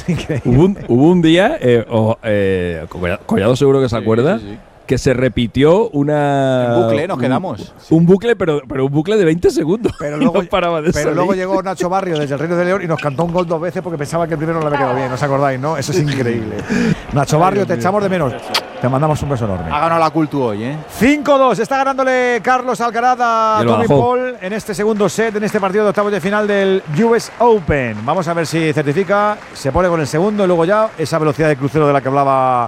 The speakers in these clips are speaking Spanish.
Hubo un día, Collado seguro que se acuerda, sí. que se repitió una… En bucle, nos quedamos. Un bucle, pero un bucle de 20 segundos. Pero luego, no paraba de salir. Luego llegó Nacho Barrio desde el Reino de León y nos cantó un gol 2 veces porque pensaba que el primero no le había quedado bien. ¿No os acordáis, no? Eso es increíble. Nacho Barrio, te echamos de menos. Te mandamos un beso enorme. Ha ganado la Cultu hoy, 5-2. Está ganándole Carlos Alcaraz a Tommy Paul en este segundo set, en este partido de octavos de final del US Open. Vamos a ver si certifica, se pone con el segundo y luego ya esa velocidad de crucero de la que hablaba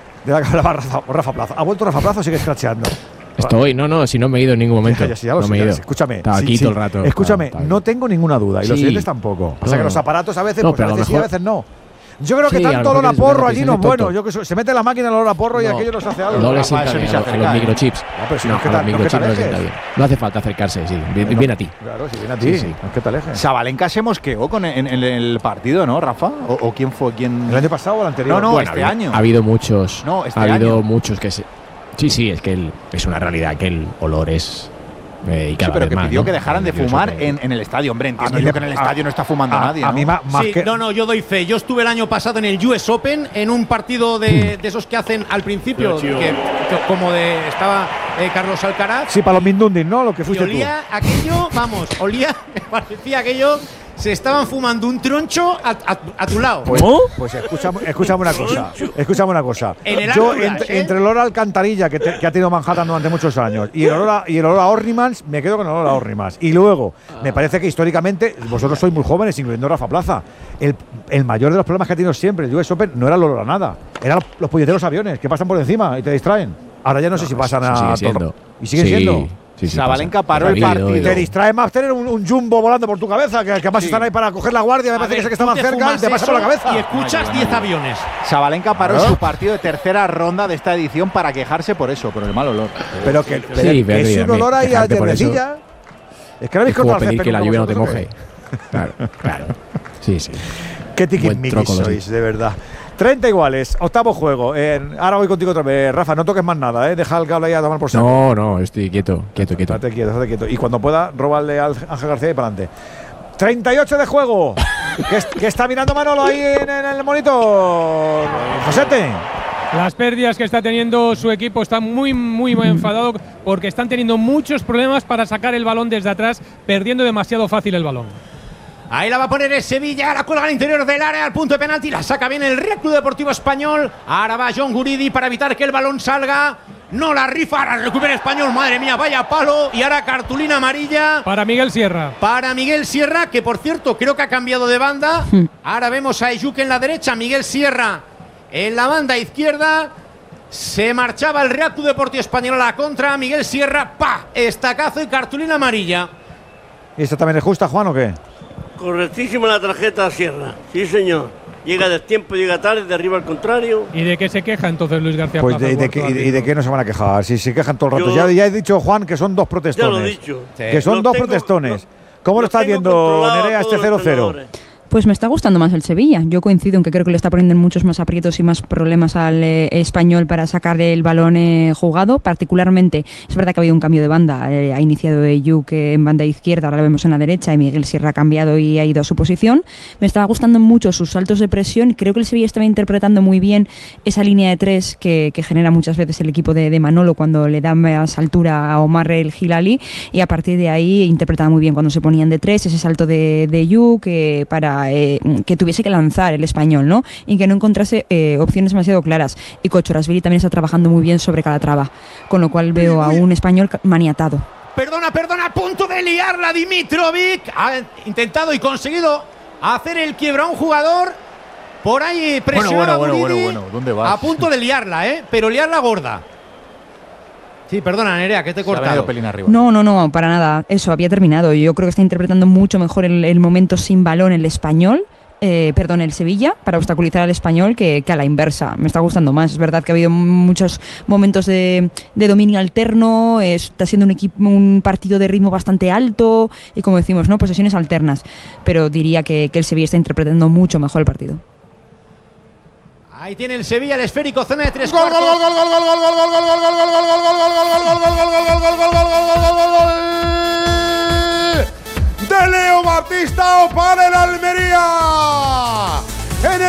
Rafa Plaza. ¿Ha vuelto Rafa Plaza o sigue escracheando? Si no me he ido en ningún momento. Ya lo no sé, me he ido. Escúchame. Estaba aquí todo el rato. Escúchame, no tengo ninguna duda. Y los siguientes tampoco. O sea que los aparatos a veces, pues a veces sí, a veces no. Yo creo que tanto olor a porro allí no es bueno. Yo que se mete la máquina el olor a porro y aquello nos hace algo. No le sienta bien a los microchips. Los microchips no sienta bien. No hace falta acercarse, sí. Viene a ti. Claro, si viene a ti. Sí. No es que te alejes. Sabalenka se mosqueó en el partido, ¿no, Rafa? ¿O quién fue? ¿El año pasado o el anterior? No, este año. Ha habido muchos. No, este año. Ha habido año. Muchos que se… Sí, es que es una realidad que el olor es… y cada pero vez que más, pidió ¿no? que dejaran de fumar en el estadio. Hombre, entiendo yo que en el estadio no está fumando nadie, ¿no? A mí más que… yo doy fe. Yo estuve el año pasado en el US Open en un partido de esos que hacen al principio, estaba Carlos Alcaraz. Sí, para los Mindundis, ¿no? Lo que fuiste y olía aquello, me parecía aquello… Se estaban fumando un troncho a tu lado. Pues escúchame una cosa. Escúchame una cosa. Yo, entre el olor a alcantarilla que ha tenido Manhattan durante muchos años y el olor a Ornimans, me quedo con el olor a Ornimans. Y luego, me parece que históricamente, vosotros sois muy jóvenes, incluyendo Rafa Plaza, el mayor de los problemas que ha tenido siempre el US Open no era el olor a nada. Eran los puñeteros aviones que pasan por encima y te distraen. Ahora ya no sé si pasan a… ¿Y siguen siendo? Sí, Sabalenka paró el partido. Te distrae más tener un jumbo volando por tu cabeza, que además están ahí para coger la guardia, me parece que estaban cerca y te pasa por la cabeza. Y escuchas 10 aviones. Sabalenka paró su partido de tercera ronda de esta edición para quejarse por el mal olor. Pero que es un olor ahí a cervecilla. Es que no habéis cortado pedir que la lluvia no te moje. Claro. Sí. Qué tiquismiquis sois, de verdad. 30 iguales, octavo juego. Ahora voy contigo otra vez, Rafa, no toques más nada, deja al cable ahí a tomar por saco. No, estoy quieto. Estate quieto. Y cuando pueda, róbale al Ángel García y para adelante. 38 de juego. ¿Qué está mirando Manolo ahí en el monitor? Josete. Las pérdidas que está teniendo su equipo, está muy enfadado porque están teniendo muchos problemas para sacar el balón desde atrás, perdiendo demasiado fácil el balón. Ahí la va a poner el Sevilla, la cuelga al interior del área, al punto de penalti, la saca bien el Real Club Deportivo Español. Ahora va John Guridi para evitar que el balón salga. No la rifa, la recupera Español, madre mía, vaya palo. Y ahora cartulina amarilla. Para Miguel Sierra. Que por cierto creo que ha cambiado de banda. Ahora vemos a Ejuke en la derecha, Miguel Sierra en la banda izquierda. Se marchaba el Real Club Deportivo Español a la contra. Miguel Sierra, estacazo y cartulina amarilla. ¿Y esta también es justa, Juan, o qué? Correctísima la tarjeta a Sierra, sí señor. Llega a destiempo, llega tarde, derriba al contrario. ¿Y de qué se queja entonces Luis García Plaza? Pues de qué no se van a quejar, si se quejan todo el rato. Ya he dicho, Juan, que son 2 protestones. Ya lo he dicho. Que son 2 protestones. ¿Cómo lo estás viendo, Nerea, este 0-0? Pues me está gustando más el Sevilla. Yo coincido en que creo que le está poniendo muchos más aprietos y más problemas al Español para sacar el balón jugado. Particularmente, es verdad que ha habido un cambio de banda. Ha iniciado Ejuke en banda izquierda, ahora lo vemos en la derecha, y Miguel Sierra ha cambiado y ha ido a su posición. Me estaba gustando mucho sus saltos de presión. Creo que el Sevilla estaba interpretando muy bien esa línea de 3 que genera muchas veces el equipo de Manolo cuando le da más altura a Omar el Hilali, y a partir de ahí interpretaba muy bien cuando se ponían de 3, ese salto de Ejuke para que tuviese que lanzar el Español, ¿no? Y que no encontrase opciones demasiado claras. Y Kochorashvili también está trabajando muy bien sobre Calatrava, con lo cual veo a un Español maniatado. Perdona, a punto de liarla Dimitrovic. Ha intentado y conseguido hacer el quiebro a un jugador. Por ahí presionado. Bueno, ¿dónde vas? A punto de liarla, pero liarla gorda. Sí, perdona, Nerea, que te he cortado. No, para nada. Eso, había terminado. Yo creo que está interpretando mucho mejor el momento sin balón el Español. El Sevilla, para obstaculizar al Español que a la inversa. Me está gustando más. Es verdad que ha habido muchos momentos de dominio alterno. Está siendo un partido de ritmo bastante alto y, como decimos, ¿no? Posesiones alternas. Pero diría que el Sevilla está interpretando mucho mejor el partido. Ahí tiene el Sevilla el esférico, zona de 3 cuartos. De Leo Baptista para el Almería.